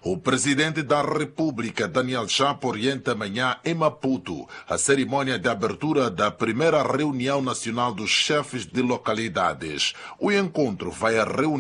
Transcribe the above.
O presidente da República, Daniel Chapo, orienta amanhã em Maputo a cerimônia de abertura da primeira reunião nacional dos chefes de localidades. O encontro vai reunir